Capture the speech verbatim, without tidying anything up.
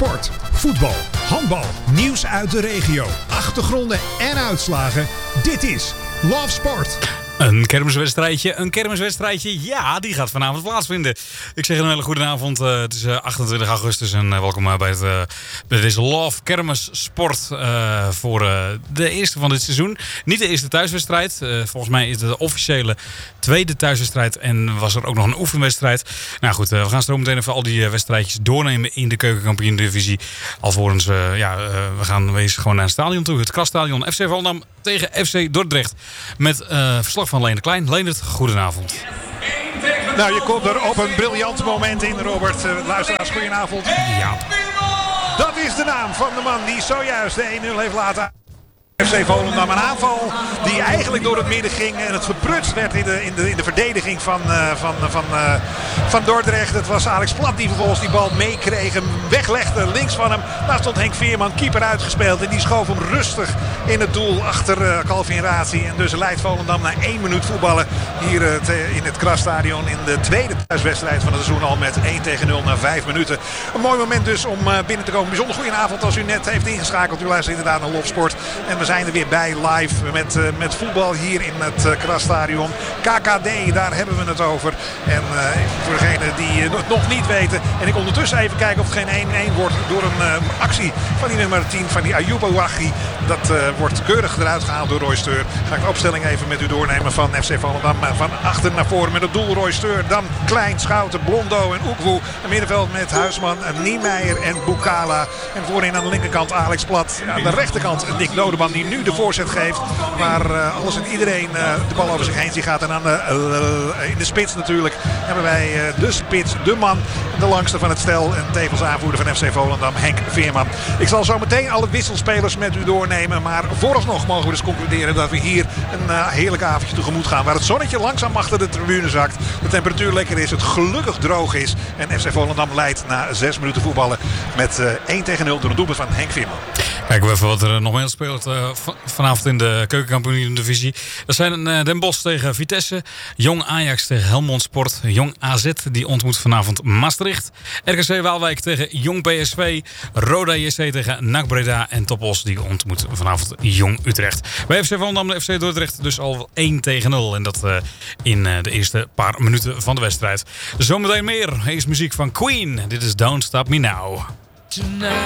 Sport, voetbal, handbal, nieuws uit de regio, achtergronden en uitslagen. Dit is Love Sport. Een kermiswedstrijdje, een kermiswedstrijdje, ja, die gaat vanavond plaatsvinden. Ik zeg een hele goede avond, uh, het is uh, achtentwintig augustus en uh, welkom uh, bij, het, uh, bij deze Love Kermis Sport uh, voor uh, de eerste van dit seizoen. Niet de eerste thuiswedstrijd, uh, volgens mij is het de officiële tweede thuiswedstrijd en was er ook nog een oefenwedstrijd. Nou goed, uh, we gaan zo meteen even al die uh, wedstrijdjes doornemen in de keukenkampioen-divisie. Alvorens, uh, ja, uh, we gaan wees gewoon naar het stadion toe, het Krasstadion. F C Volendam tegen F C Dordrecht met uh, verslag van Leendert Klein. Leendert, goedenavond. Nou, je komt er op een briljant moment in, Robert. Uh, luisteraars, goedenavond. Ja. Dat is de naam van de man die zojuist de één nul heeft laten. F C Volendam, een aanval die eigenlijk door het midden ging en het verprutst werd in de, in de, in de verdediging van, uh, van, van, uh, van Dordrecht. Het was Alex Plat die vervolgens die bal meekreeg, hem weglegde links van hem. Daar stond Henk Veerman, keeper, uitgespeeld en die schoof hem rustig in het doel achter uh, Calvin Ratie. En dus leidt Volendam na één minuut voetballen hier uh, te, in het Krasstadion in de tweede thuiswedstrijd van het seizoen al met één tegen nul na vijf minuten. Een mooi moment dus om uh, binnen te komen. Bijzonder goedenavond als u net heeft ingeschakeld. U luistert inderdaad naar Love Sport en we zijn er weer bij live met, uh, met voetbal hier in het uh, Krasstadion. K K D, daar hebben we het over. En uh, voor degenen die uh, nog niet weten. En ik ondertussen even kijken of het geen één één wordt door een uh, actie van die nummer tien van die Ayoub Ouachi. Dat uh, wordt keurig eruit gehaald door Roy Steur. Ga ik de opstelling even met u doornemen van F C Volendam. Van achter naar voren met het doel Roy Steur. Dan Klein, Schouten, Blondo en Oekwoe. Een middenveld met Huisman, Niemeyer en Bukala. En voorin aan de linkerkant Alex Plat. Aan de rechterkant Nick Nodeman die nu de voorzet geeft. Waar uh, alles en iedereen uh, de bal over zich heen ziet gaat. En aan de, uh, in de spits natuurlijk hebben wij uh, de spits, de man, de langste van het stel. En tevens aanvoerder van F C Volendam, Henk Veerman. Ik zal zo meteen alle wisselspelers met u doornemen. Maar vooralsnog mogen we dus concluderen dat we hier een uh, heerlijk avondje tegemoet gaan. Waar het zonnetje langzaam achter de tribune zakt. De temperatuur lekker is. Het gelukkig droog is. En F C Volendam leidt na zes minuten voetballen met uh, één tegen nul door het doelpunt van Henk Veerman. Kijken we even wat er nog meer speelt uh, vanavond in de keukenkampioen-divisie. Dat zijn uh, Den Bosch tegen Vitesse. Jong Ajax tegen Helmond Sport. Jong A Z die ontmoet vanavond Maastricht. R K C Waalwijk tegen Jong P S V. Roda J C tegen N A C Breda. En Topos die ontmoet vanavond Jong Utrecht. Bij F C Volendam de F C Dordrecht dus al één tegen nul. En dat uh, in uh, de eerste paar minuten van de wedstrijd. Zometeen meer. Eerst muziek van Queen. Dit is Don't Stop Me Now. Tonight.